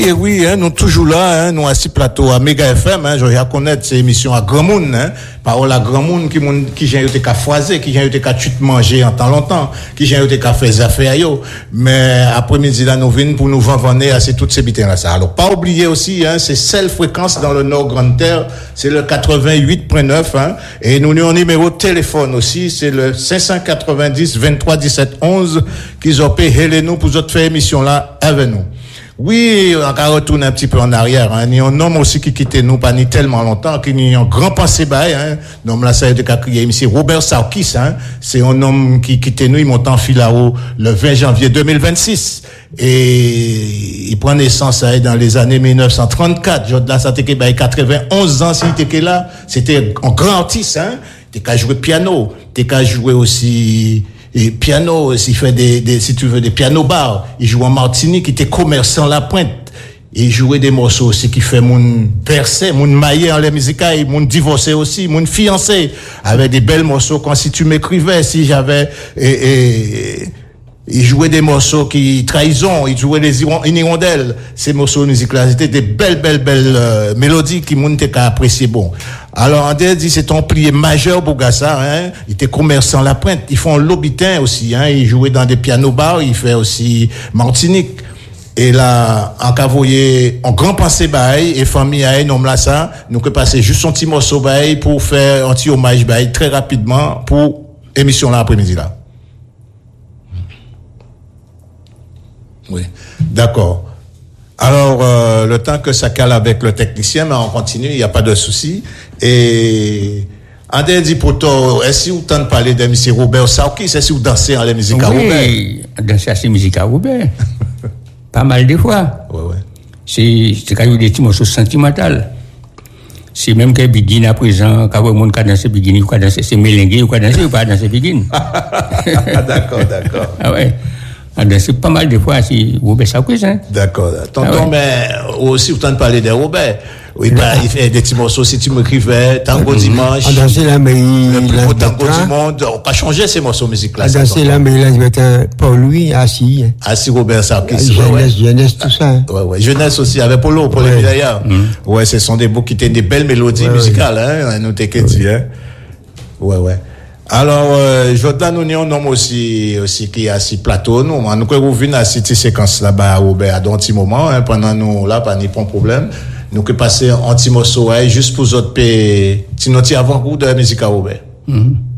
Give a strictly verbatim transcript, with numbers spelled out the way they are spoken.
Et oui, hein, nous toujours là, hein, nous assis plateau à Méga F M, hein, je vais connaître ces émissions à grand monde, hein, parole à grand monde qui moun, qui j'ai été qu'à foiser, qui j'ai été qu'à tuer manger en temps longtemps, qui j'ai été qu'à faire des affaires yo, mais après-midi là nous venons pour nous vendre à ces toutes ces bitins là ça. Alors pas oublier aussi, hein, c'est celle fréquence dans le Nord Grande Terre, c'est le quatre-vingt-huit point neuf, hein, et nous avons un numéro de téléphone aussi, c'est le cinq cent quatre-vingt-dix vingt-trois dix-sept onze qu'ils ont payé nous pour autres faire émission là avec nous. Oui, on va retourner un petit peu en arrière. Hein. Il y a un homme aussi qui quitte nous pas ni tellement longtemps, qui y a un grand pensée bail. Hein. Nom là, ça a été crié, c'est Robert Sarkis. Hein. C'est un homme qui quitte nous, il monte en filao le vingt janvier deux mille vingt-six. Et il prend naissance hein, dans les années mille neuf cent trente-quatre. Je là, ça était bah, quatre-vingt-onze ans s'il était là. C'était un grand artiste. Hein. T'es qu'à jouer piano, t'es qu'à jouer aussi... Et piano, s'il fait des, des, si tu veux, des piano bars. Il joue en Martinique, il était commerçant la pointe. Il jouait des morceaux aussi qui fait mon percé, mon maillé en les musicales, mon divorcé aussi, mon fiancé. Avec des belles morceaux quand si tu m'écrivais, si j'avais, et, et, il jouait des morceaux qui, trahison, il jouait des hirondelles. Ces morceaux musicaux-là, c'était des belles, belles, belles, euh, mélodies qui m'ont été appréciées bon. Alors, André dit, c'est un plié majeur pour Gassa, hein. Il était commerçant la pointe. Ils font l'Obitin aussi, hein. Il jouait dans des pianos bars, il fait aussi Martinique. Et là, en cavoyer, en grand pensée bail, et famille aïe, nomme là ça, nous que passer juste un petit morceau bail pour faire un petit hommage bail très rapidement pour émission là après-midi là. Oui. D'accord. Alors, euh, le temps que ça cale avec le technicien, mais on continue, il n'y a pas de souci. Et, André dit pour toi, est-ce que vous entendez parler de M. Robert Sarkis? Est-ce que vous dansez à la musique à Robert? Oui, danser à la musique à Robert. Pas mal de fois. Ouais, ouais. C'est, c'est quand il y a des petits morceaux sentimentaux. C'est même que Bigin à présent, quand le monde qui a dansé Bigin, il a dansé, c'est mélingué, il a dansé, il pas dansé Bigin. D'accord, d'accord. Ah ouais. C'est pas mal de fois, c'est Robert Sarkis, hein. D'accord. Tonton, ah ouais. Mais aussi, vous entendez parler de Robert. Oui, bah, il fait des petits morceaux, si tu m'écrivais, Tango Dimanche. On dansait la mairie. Le plus beau tango du monde. On n'a pas changé ces morceaux musiques-là. On dansait la mairie, là, je vais pour lui, assis. Assis Robert Sarkis. Jeunesse, ouais, ouais. jeunesse, tout ça. Hein. Ouais, ouais. Jeunesse aussi, avec Polo, pour les d'ailleurs. Ouais, ce sont des beaux qui étaient des belles mélodies ouais, musicales, ouais. Hein. Nous t'es qu'à dire, hein. Ouais, ouais. Alors, euh, Jordan, nous avons un homme aussi, aussi qui est assis plateau, nous. Nous, nous venons à cette séquence là-bas, Robert, à un petit moment, hein, pendant nous, là, pas ni pas de problème. Nous, que passer un petit morceau, hein, juste pour autres, petit notier avant-goût de la musique à Robert. Mm-hmm.